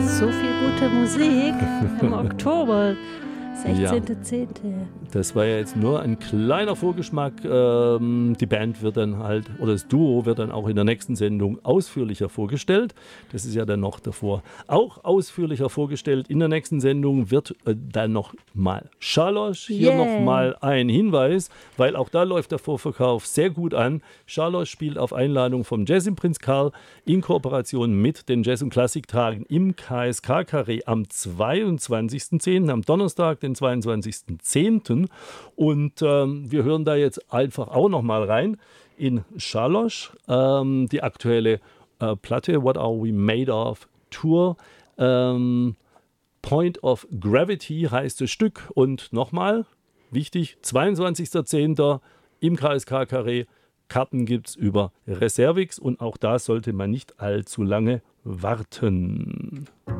So viel gute Musik im Oktober, 16.10. Das war ja jetzt nur ein kleiner Vorgeschmack. Die Band wird dann halt, oder das Duo wird dann auch in der nächsten Sendung ausführlicher vorgestellt. Das ist ja dann noch davor auch ausführlicher vorgestellt. In der nächsten Sendung wird dann noch mal Schalosch. Hier noch mal ein Hinweis, weil auch da läuft der Vorverkauf sehr gut an. Schalosch spielt auf Einladung vom Jazz im Prinz Karl in Kooperation mit den Jazz- und Klassiktagen im KSK-Karree am 22.10., am Donnerstag, den 22.10. Und wir hören da jetzt einfach auch noch mal rein in Schalosch, die aktuelle Platte What Are We Made Of Tour. Point of Gravity heißt das Stück. Und nochmal, wichtig, 22.10. im KSK-Karree. Karten gibt es über Reservix und auch da sollte man nicht allzu lange warten.